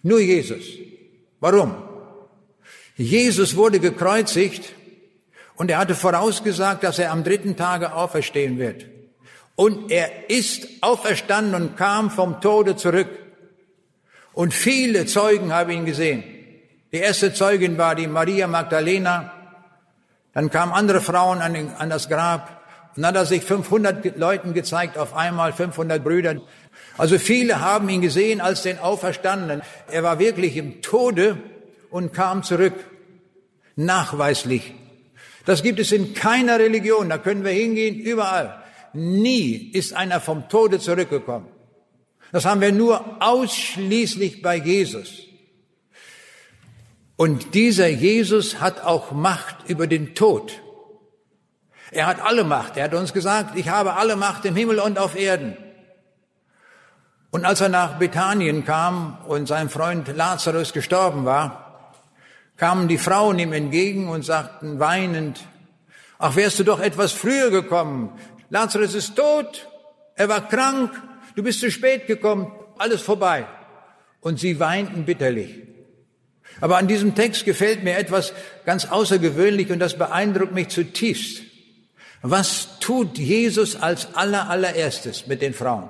Nur Jesus. Warum? Jesus wurde gekreuzigt und er hatte vorausgesagt, dass er am 3. Tage auferstehen wird. Und er ist auferstanden und kam vom Tode zurück. Und viele Zeugen haben ihn gesehen. Die erste Zeugin war die Maria Magdalena. Dann kamen andere Frauen an das Grab. Und dann hat er sich 500 Leuten gezeigt, auf einmal 500 Brüdern. Also viele haben ihn gesehen als den Auferstandenen. Er war wirklich im Tode und kam zurück. Nachweislich. Das gibt es in keiner Religion. Da können wir hingehen, überall. Nie ist einer vom Tode zurückgekommen. Das haben wir nur ausschließlich bei Jesus. Und dieser Jesus hat auch Macht über den Tod. Er hat alle Macht. Er hat uns gesagt, ich habe alle Macht im Himmel und auf Erden. Und als er nach Bethanien kam und sein Freund Lazarus gestorben war, kamen die Frauen ihm entgegen und sagten weinend, ach, wärst du doch etwas früher gekommen. Lazarus ist tot, er war krank, du bist zu spät gekommen, alles vorbei. Und sie weinten bitterlich. Aber an diesem Text gefällt mir etwas ganz außergewöhnlich und das beeindruckt mich zutiefst. Was tut Jesus als allererstes mit den Frauen?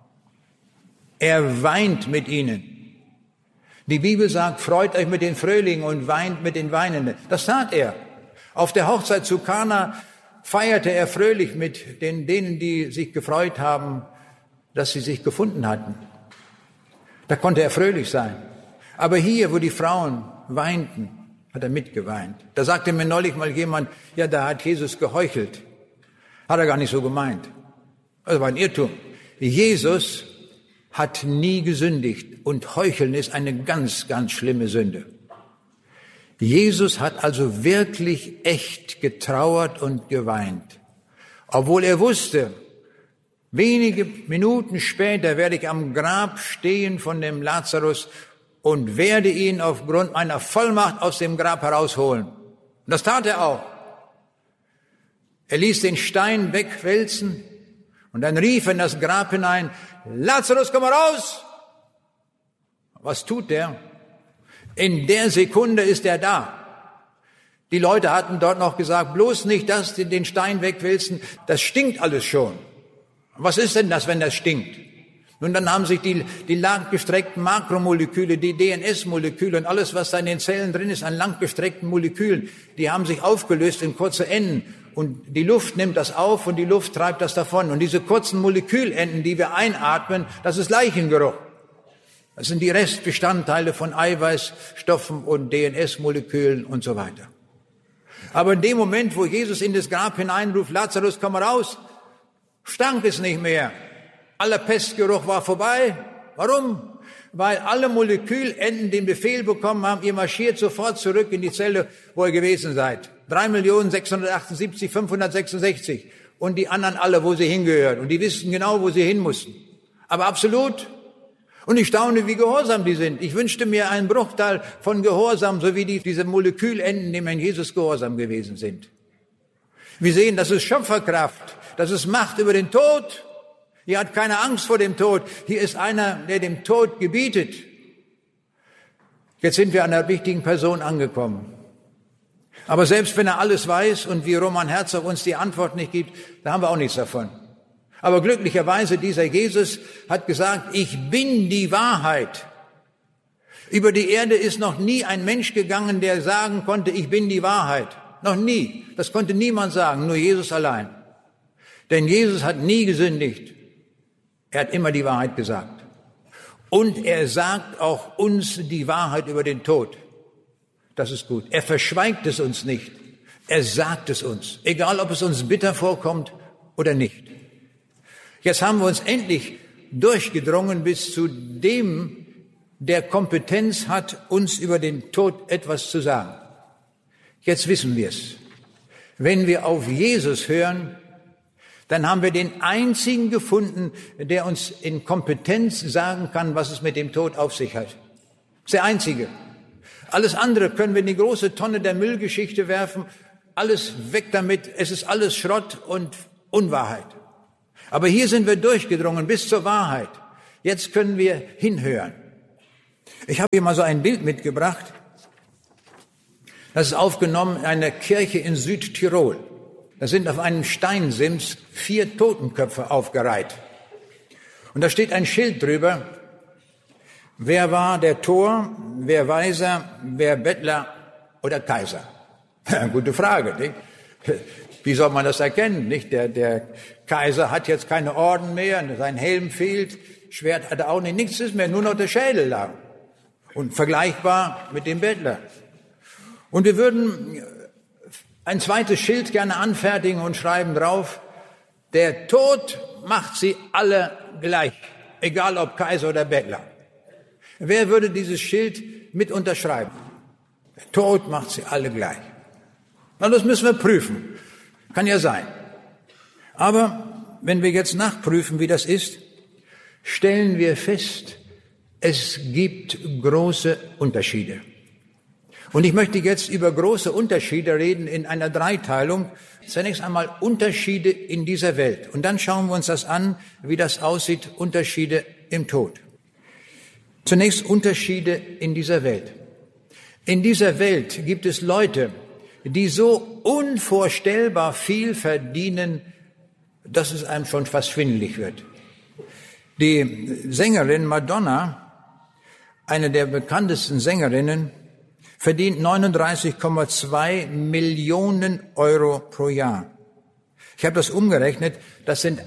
Er weint mit ihnen. Die Bibel sagt, freut euch mit den Fröhlingen und weint mit den Weinenden. Das tat er. Auf der Hochzeit zu Kana feierte er fröhlich mit denen, die sich gefreut haben, dass sie sich gefunden hatten. Da konnte er fröhlich sein. Aber hier, wo die Frauen weinten, hat er mitgeweint. Da sagte mir neulich mal jemand, ja, da hat Jesus geheuchelt. Hat er gar nicht so gemeint. Das war ein Irrtum. Jesus hat nie gesündigt und Heucheln ist eine ganz, ganz schlimme Sünde. Jesus hat also wirklich echt getrauert und geweint. Obwohl er wusste, wenige Minuten später werde ich am Grab stehen von dem Lazarus und werde ihn aufgrund meiner Vollmacht aus dem Grab herausholen. Und das tat er auch. Er ließ den Stein wegwälzen und dann rief er in das Grab hinein, Lazarus, komm mal raus! Was tut der? In der Sekunde ist er da. Die Leute hatten dort noch gesagt, bloß nicht das, den Stein wegwälzen, das stinkt alles schon. Was ist denn das, wenn das stinkt? Nun, dann haben sich die langgestreckten Makromoleküle, die DNS-Moleküle und alles, was da in den Zellen drin ist, an langgestreckten Molekülen, die haben sich aufgelöst in kurze Enden. Und die Luft nimmt das auf und die Luft treibt das davon. Und diese kurzen Molekülenden, die wir einatmen, das ist Leichengeruch. Das sind die Restbestandteile von Eiweißstoffen und DNS-Molekülen und so weiter. Aber in dem Moment, wo Jesus in das Grab hineinruft, Lazarus, komm raus, stank es nicht mehr. Aller Pestgeruch war vorbei. Warum? Weil alle Molekülenden den Befehl bekommen haben, ihr marschiert sofort zurück in die Zelle, wo ihr gewesen seid. 3.678.566 und die anderen alle, wo sie hingehören. Und die wissen genau, wo sie hin mussten. Aber absolut. Und ich staune, wie gehorsam die sind. Ich wünschte mir einen Bruchteil von Gehorsam, so wie diese Molekülenden, dem Herrn Jesus gehorsam gewesen sind. Wir sehen, das ist Schöpferkraft. Das ist Macht über den Tod. Hier hat keine Angst vor dem Tod. Hier ist einer, der dem Tod gebietet. Jetzt sind wir an einer wichtigen Person angekommen. Aber selbst wenn er alles weiß und wie Roman Herzog uns die Antwort nicht gibt, da haben wir auch nichts davon. Aber glücklicherweise, dieser Jesus hat gesagt, ich bin die Wahrheit. Über die Erde ist noch nie ein Mensch gegangen, der sagen konnte, ich bin die Wahrheit. Noch nie. Das konnte niemand sagen, nur Jesus allein. Denn Jesus hat nie gesündigt. Er hat immer die Wahrheit gesagt. Und er sagt auch uns die Wahrheit über den Tod. Das ist gut. Er verschweigt es uns nicht. Er sagt es uns. Egal, ob es uns bitter vorkommt oder nicht. Jetzt haben wir uns endlich durchgedrungen bis zu dem, der Kompetenz hat, uns über den Tod etwas zu sagen. Jetzt wissen wir es. Wenn wir auf Jesus hören, dann haben wir den einzigen gefunden, der uns in Kompetenz sagen kann, was es mit dem Tod auf sich hat. Das ist der einzige. Alles andere können wir in die große Tonne der Müllgeschichte werfen. Alles weg damit. Es ist alles Schrott und Unwahrheit. Aber hier sind wir durchgedrungen bis zur Wahrheit. Jetzt können wir hinhören. Ich habe hier mal so ein Bild mitgebracht. Das ist aufgenommen in einer Kirche in Südtirol. Da sind auf einem Steinsims 4 Totenköpfe aufgereiht. Und da steht ein Schild drüber. Wer war der Tor, wer Weiser, wer Bettler oder Kaiser? Gute Frage, nicht? Wie soll man das erkennen, nicht? Der Kaiser hat jetzt keine Orden mehr, sein Helm fehlt, Schwert hat er auch nicht, nichts ist mehr, nur noch der Schädel da. Und vergleichbar mit dem Bettler. Und wir würden ein zweites Schild gerne anfertigen und schreiben drauf, der Tod macht sie alle gleich, egal ob Kaiser oder Bettler. Wer würde dieses Schild mit unterschreiben? Der Tod macht sie alle gleich. Na, das müssen wir prüfen. Kann ja sein. Aber wenn wir jetzt nachprüfen, wie das ist, stellen wir fest, es gibt große Unterschiede. Und ich möchte jetzt über große Unterschiede reden in einer Dreiteilung. Zunächst einmal Unterschiede in dieser Welt. Und dann schauen wir uns das an, wie das aussieht, Unterschiede im Tod. Zunächst Unterschiede in dieser Welt. In dieser Welt gibt es Leute, die so unvorstellbar viel verdienen, dass es einem schon fast schwindelig wird. Die Sängerin Madonna, eine der bekanntesten Sängerinnen, verdient 39,2 Millionen Euro pro Jahr. Ich habe das umgerechnet, das sind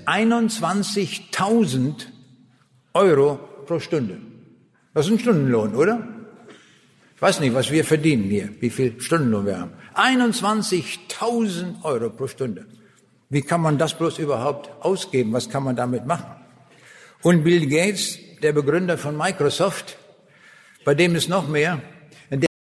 21.000 Euro pro Stunde. Das ist ein Stundenlohn, oder? Ich weiß nicht, was wir verdienen hier, wie viel Stundenlohn wir haben. 21.000 Euro pro Stunde. Wie kann man das bloß überhaupt ausgeben? Was kann man damit machen? Und Bill Gates, der Begründer von Microsoft, bei dem ist noch mehr,